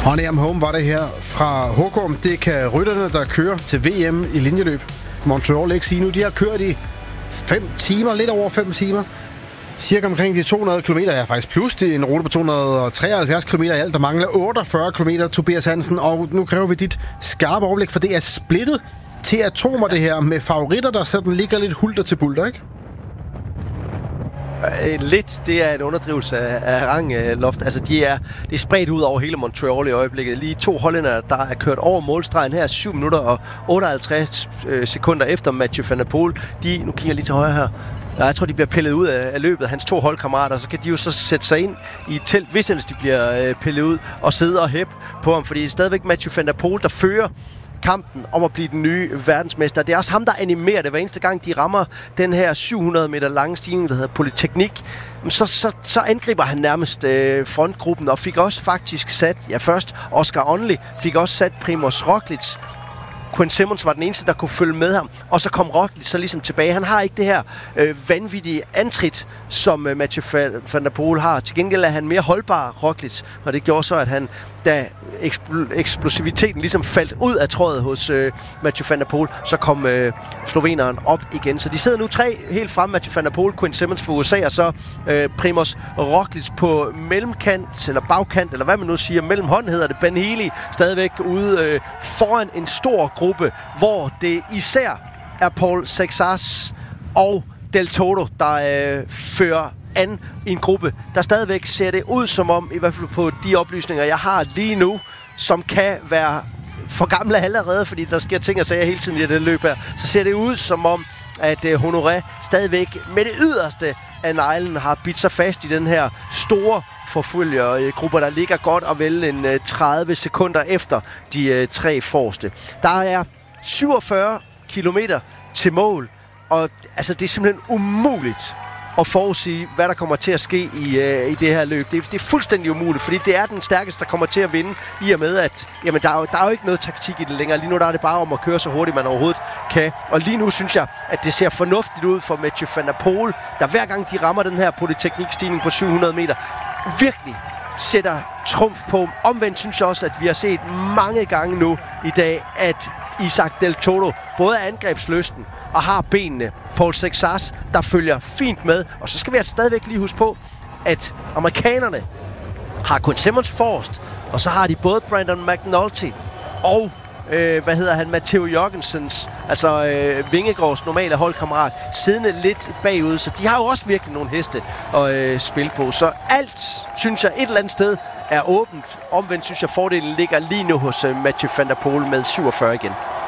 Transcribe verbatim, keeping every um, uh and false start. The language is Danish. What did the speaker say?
Honey I'm Home var det her fra Hågum. Det kan rytterne, der kører til V M i linjeløb Montreal, ikke sige nu. De har kørt i fem timer, lidt over fem timer. Cirka omkring de to hundrede kilometer, ja faktisk plus. Det er en rute på to hundrede og treoghalvfjerds kilometer i alt. Der mangler otteogfyrre kilometer, Tobias Hansen. Og nu kræver vi dit skarpe overblik, for det er splittet til atomer, det her, med favoritter, der sådan ligger lidt hulter til bulter, ikke? Lidt, det er en underdrivelse af, af rangloft. Altså, de er, de er spredt ud over hele Montreal i øjeblikket. Lige to hollændere, der er kørt over målstregen her, syv minutter og otteoghalvtreds øh, sekunder efter Mathieu van der Poel. De, nu kigger jeg lige til højre her. Jeg tror, de bliver pillet ud af, af løbet. Hans to holdkammerater, så kan de jo så sætte sig ind i et telt, hvis ellers de bliver øh, pillet ud, og sidde og hæppe på ham. Fordi det er stadigvæk Mathieu van der Poel, der fører kampen om at blive den nye verdensmester. Det er også ham, der animerer det. Hver eneste gang, de rammer den her syv hundrede meter lange stigning, der hedder Polyteknik, så, så, så angriber han nærmest øh, frontgruppen, og fik også faktisk sat, ja først Oscar Onley, fik også sat Primož Roglič. Quinn Simmons var den eneste, der kunne følge med ham, og så kom Roglič så ligesom tilbage. Han har ikke det her øh, vanvittige antrit, som øh, Mathieu van der Poel har. Til gengæld er han mere holdbar, Roglič, og det gjorde så, at han, da ekspl- eksplosiviteten ligesom faldt ud af trådet hos øh, Mathieu van der Poel, så kom øh, sloveneren op igen. Så de sidder nu tre helt frem, Mathieu van der Poel, Quinn Simmons for U S A, og så øh, Primož Roglič på mellemkant, eller bagkant, eller hvad man nu siger, mellemhånd hedder det. Ben Healy stadigvæk ude øh, foran en stor gruppe, hvor det især er Paul Sexas og Del Toto, der øh, fører an i en gruppe, der stadigvæk ser det ud som om, i hvert fald på de oplysninger, jeg har lige nu, som kan være for gamle allerede, fordi der sker ting og sager hele tiden i det løb her, så ser det ud som om, at øh, Honoré stadigvæk med det yderste af neglen har bidt sig fast i den her store forfølgergrupper, der ligger godt og vel en øh, tredive sekunder efter de øh, tre forreste. Der er syvogfyrre kilometer til mål, og altså, det er simpelthen umuligt at forudsige, hvad der kommer til at ske i, øh, i det her løb. Det er, det er fuldstændig umuligt, fordi det er den stærkeste, der kommer til at vinde, i og med, at jamen, der, er jo, der er jo ikke noget taktik i det længere. Lige nu der er det bare om at køre så hurtigt, man overhovedet kan. Og lige nu synes jeg, at det ser fornuftigt ud for Mathieu van der Poel, der hver gang de rammer den her polyteknikstigning på syv hundrede meter, virkelig sætter trumf på. Omvendt synes jeg også, at vi har set mange gange nu i dag, at Isaac Del Toto både er angrebslysten og har benene. Paul Sexas, der følger fint med. Og så skal vi altså stadigvæk lige huske på, at amerikanerne har Quinn Simmons forrest, og så har de både Brandon McNulty og øh, hvad hedder han, Matteo Jorgensens, altså øh, Vingegaards normale holdkammerat, siddende lidt bagud. Så de har jo også virkelig nogle heste at øh, spille på. Så alt, synes jeg, et eller andet sted er åbent. Omvendt synes jeg, fordelen ligger lige nu hos øh, Mathieu van der Poel med syvogfyrre igen.